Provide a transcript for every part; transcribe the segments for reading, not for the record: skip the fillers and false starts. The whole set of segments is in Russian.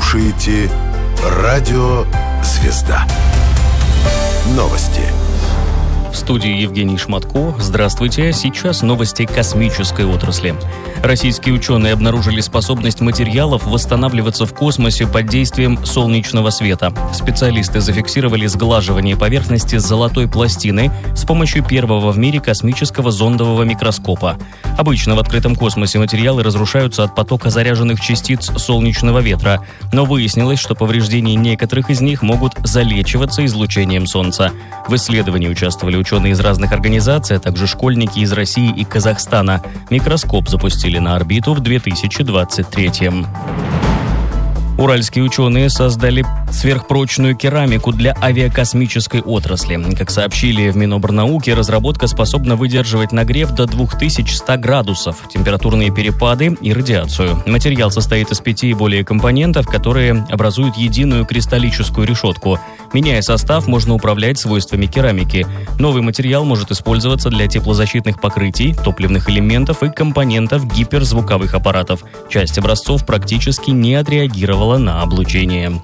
слушаете Радио Звезда. Новости. В студии Евгений Шматко. Здравствуйте. Сейчас новости космической отрасли. Российские ученые обнаружили способность материалов восстанавливаться в космосе под действием солнечного света. Специалисты зафиксировали сглаживание поверхности золотой пластины с помощью первого в мире космического зондового микроскопа. Обычно в открытом космосе материалы разрушаются от потока заряженных частиц солнечного ветра, но выяснилось, что повреждения некоторых из них могут залечиваться излучением Солнца. В исследовании участвовали ученые из разных организаций, а также школьники из России и Казахстана. Микроскоп запустили на орбиту в 2023-м. Уральские ученые создали сверхпрочную керамику для авиакосмической отрасли. Как сообщили в Минобрнауки, разработка способна выдерживать нагрев до 2100 градусов, температурные перепады и радиацию. Материал состоит из 5 и более компонентов, которые образуют единую кристаллическую решетку. Меняя состав, можно управлять свойствами керамики. Новый материал может использоваться для теплозащитных покрытий, топливных элементов и компонентов гиперзвуковых аппаратов. Часть образцов практически не отреагировала на облучение.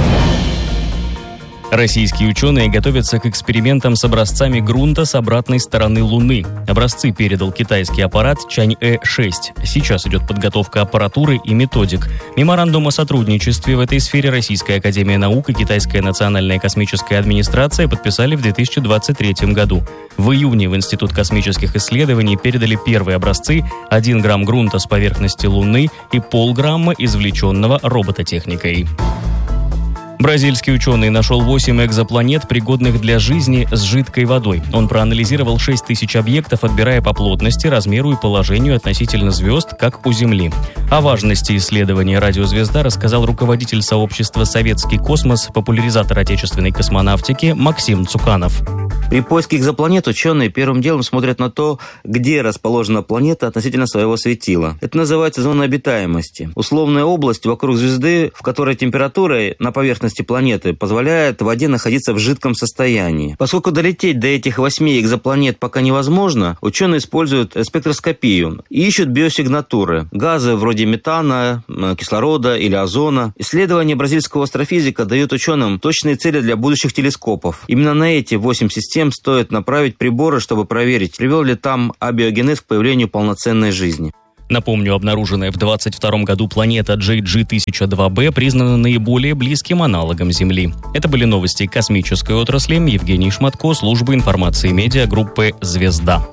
Российские ученые готовятся к экспериментам с образцами грунта с обратной стороны Луны. Образцы передал китайский аппарат Чаньэ-6. Сейчас идет подготовка аппаратуры и методик. Меморандум о сотрудничестве в этой сфере Российская академия наук и Китайская национальная космическая администрация подписали в 2023 году. В июне в Институт космических исследований передали первые образцы: 1 грамм грунта с поверхности Луны и полграмма извлеченного робототехникой. Бразильский ученый нашел 8 экзопланет, пригодных для жизни с жидкой водой. Он проанализировал 6000 объектов, отбирая по плотности, размеру и положению относительно звезд, как у Земли. О важности исследования «Радиозвезда» рассказал руководитель сообщества «Советский космос», популяризатор отечественной космонавтики Максим Цуканов. При поиске экзопланет ученые первым делом смотрят на то, где расположена планета относительно своего светила. Это называется зона обитаемости. Условная область вокруг звезды, в которой температура на поверхности планеты позволяет воде находиться в жидком состоянии. Поскольку долететь до этих 8 экзопланет пока невозможно, ученые используют спектроскопию и ищут биосигнатуры, газы вроде метана, кислорода или озона. Исследования бразильского астрофизика дают ученым точные цели для будущих телескопов. Именно на эти 8 систем стоит направить приборы, чтобы проверить, привел ли там абиогенез к появлению полноценной жизни. Напомню, обнаруженная в 2022 году планета JG-1002b признана наиболее близким аналогом Земли. Это были новости космической отрасли. Евгений Шматко, служба информации медиа группы «Звезда».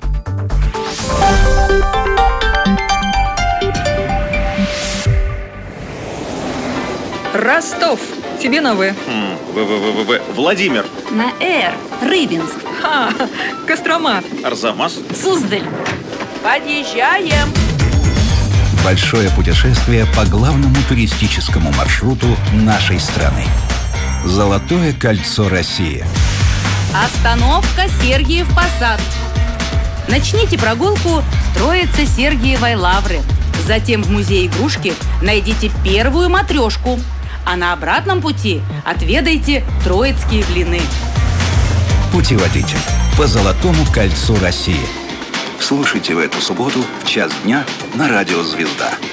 Ростов. Тебе на В. Владимир. На Р. Рыбинск. Кострома. Арзамас. Суздаль. Подъезжаем. Большое путешествие по главному туристическому маршруту нашей страны. Золотое кольцо России. Остановка Сергиев Посад. Начните прогулку с Троицы Сергиевой Лавры. Затем в музее игрушки найдите первую матрешку. А на обратном пути отведайте троицкие блины. Путеводитель по Золотому кольцу России. Слушайте в эту субботу в 1:00 на Радио Звезда.